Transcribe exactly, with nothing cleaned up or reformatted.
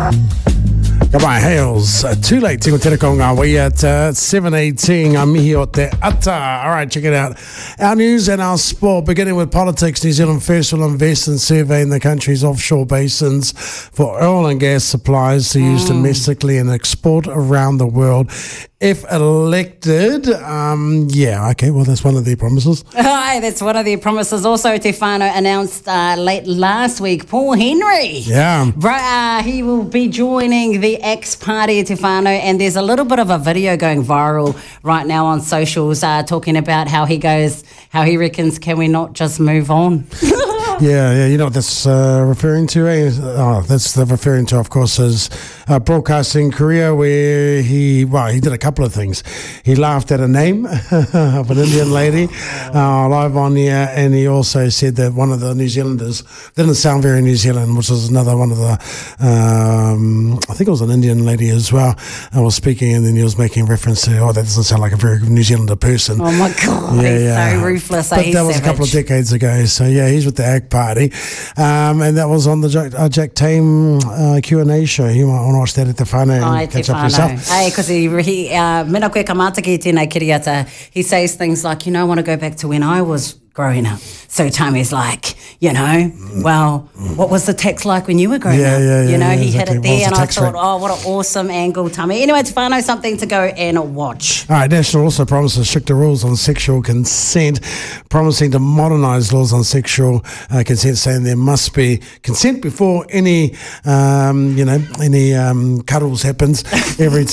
Goodbye, Hales. Uh, too late, Tingo Te Konga. We at uh, seven eighteen. I'm here at the Ata. All right, check it out. Our news and our sport, beginning with politics. New Zealand First will invest in surveying the country's offshore basins for oil and gas supplies to use mm. domestically and export around the world. If elected, um, yeah, okay, well, that's one of their promises. Hi, that's one of their promises. Also, Te Whānau announced uh, late last week, Paul Henry. Yeah. Uh, he will be joining the Axe Party at Te Whānau, and there's a little bit of a video going viral right now on socials uh, talking about how he goes, how he reckons, can we not just move on? Yeah, yeah, you know what that's uh, referring to, eh? Oh, that's the referring to, of course, his uh, broadcasting career, where he, well, he did a couple of things. He laughed at a name of an Indian lady uh, live on here, and he also said that one of the New Zealanders didn't sound very New Zealand, which was another one of the, um, I think it was an Indian lady as well, I was speaking, and then he was making reference to, oh, that doesn't sound like a very New Zealander person. Oh my God, yeah, he's yeah. so ruthless. But eh? that was savage. a couple of decades ago, so yeah, he's with the Axe Party, um, and that was on the Jack, uh, Jack Tame uh, Q and A show. You might want to watch that at Te Whānau oh, and catch up yourself. Hey, because he, he uh, mena koe ka mātaki tēnei kiriata, he says things like, you know, I want to go back to when I was growing up. So Tammy's like, you know, well, what was the tax like when you were growing yeah, up? Yeah, yeah, you know, yeah, he exactly. hit it there, the and I thought, rate? oh, what an awesome angle, Tammy. Anyway, Te Whānau, something to go and watch. All right, National also promises stricter rules on sexual consent, promising to modernise laws on sexual uh, consent, saying there must be consent before any, um, you know, any um, cuddles happens every time.